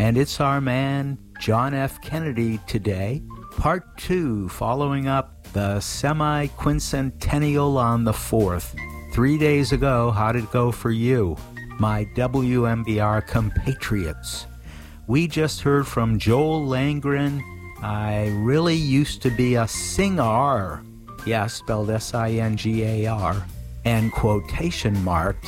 And it's our man, John F. Kennedy, today. Part 2, following up the semi-quincentennial on the 4th. 3 days ago, how did it go for you, my WMBR compatriots? We just heard from Joel Langren. I really used to be a singer. Yeah, spelled S-I-N-G-A-R. And quotation marked.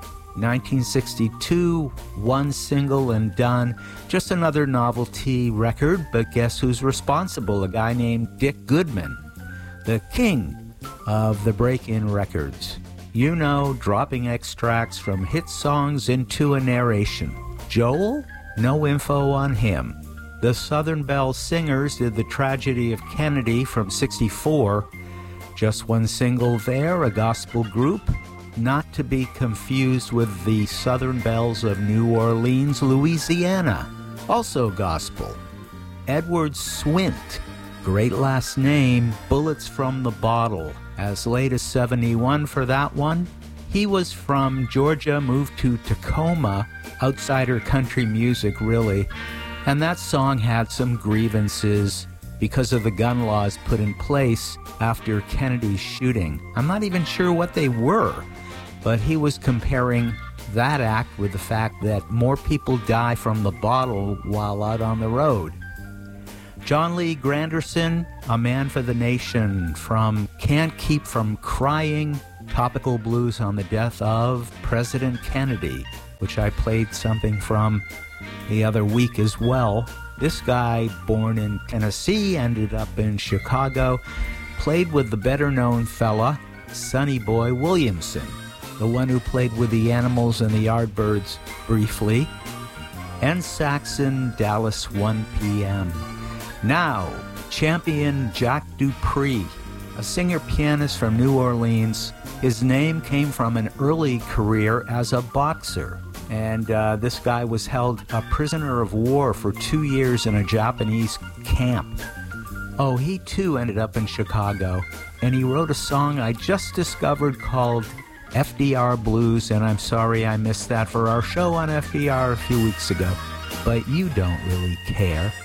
1962, one single and done. Just another novelty record, but guess who's responsible? A guy named Dick Goodman, the king of the break-in records. You know, dropping extracts from hit songs into a narration. Joel? No info on him. The Southern Belle Singers did The Tragedy of Kennedy from 64. Just one single there, a gospel group. Not to be confused with the Southern Belles of New Orleans, Louisiana. Also gospel. Edward Swint, great last name, Bullets from the Bottle. As late as 71 for that one. He was from Georgia, moved to Tacoma, outsider country music really, and that song had some grievances because of the gun laws put in place after Kennedy's shooting. I'm not even sure what they were, but he was comparing that act with the fact that more people die from the bottle while out on the road. John Lee Granderson, a man for the nation, from Can't Keep From Crying, topical blues on the death of President Kennedy, which I played something from the other week as well. This guy, born in Tennessee, ended up in Chicago, played with the better-known fella, Sonny Boy Williamson, the one who played with the Animals and the Yardbirds briefly, and Saxon, Dallas 1 p.m. Now, champion Jack Dupree, a singer-pianist from New Orleans. His name came from an early career as a boxer. And this guy was held a prisoner of war for 2 years in a Japanese camp. Oh, he too ended up in Chicago. And he wrote a song I just discovered called FDR Blues. And I'm sorry I missed that for our show on FDR a few weeks ago. But you don't really care.